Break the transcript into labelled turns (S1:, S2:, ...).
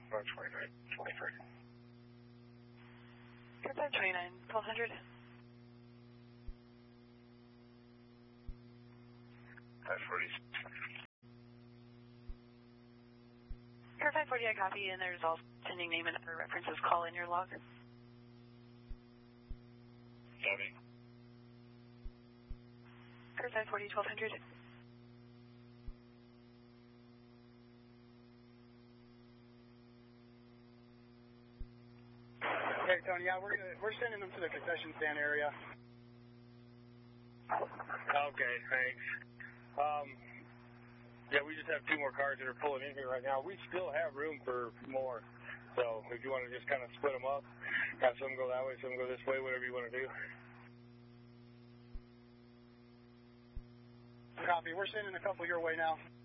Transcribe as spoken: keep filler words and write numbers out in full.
S1: March twenty-nine, twenty-three.
S2: Airplane twenty-nine, twelve hundred.
S1: five forty.
S2: Air five forty, I copy, and there's also sending name and other references. Call in your log.
S1: Copy.
S2: Air five forty, twelve hundred.
S3: Okay, Tony, yeah, we're, we're sending them to the concession stand area.
S1: Okay, thanks. Um, yeah, we just have two more cars that are pulling in here right now. We still have room for more. So if you want to just kind of split them up, have some go that way, some go this way, whatever you want to do.
S3: Copy. We're sending a couple your way now.